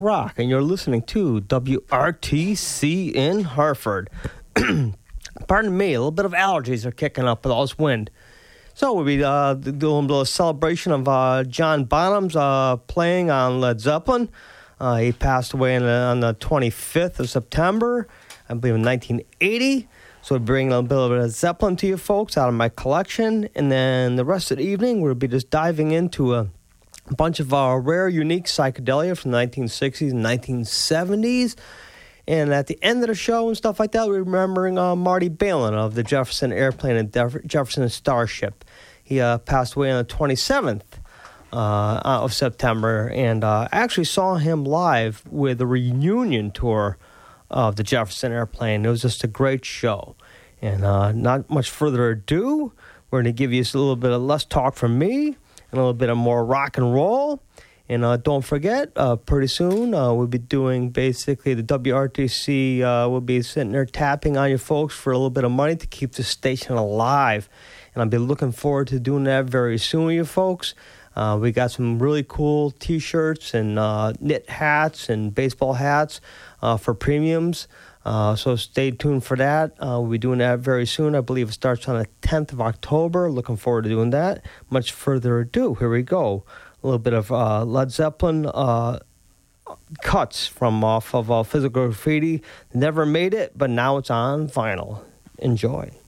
Rock, and you're listening to WRTC in Hartford. Pardon me, a little bit of allergies are kicking up with all this wind. So we'll be doing a little celebration of John Bonham's playing on Led Zeppelin. He passed away on the 25th of September, I believe in 1980. So we're bringing a little bit of Zeppelin to you folks out of my collection. And then the rest of the evening, we'll be just diving into a bunch of rare, unique psychedelia from the 1960s and 1970s. And at the end of the show and stuff like that, we're remembering Marty Balin of the Jefferson Airplane and Jefferson Starship. He passed away on the 27th of September, and I actually saw him live with a reunion tour of the Jefferson Airplane. It was just a great show. And not much further ado, we're going to give you a little bit of less talk from me and a little bit of more rock and roll. And don't forget, pretty soon we'll be doing basically the WRTC. We'll be sitting there tapping on you folks for a little bit of money to keep the station alive. And I'll be looking forward to doing that very soon, you folks. We got some really cool T-shirts and knit hats and baseball hats for premiums. So stay tuned for that. We'll be doing that very soon. I believe it starts on the 10th of October. Looking forward to doing that. Much further ado, here we go. A little bit of Led Zeppelin cuts from off of Physical Graffiti. Never made it, but now it's on vinyl. Enjoy.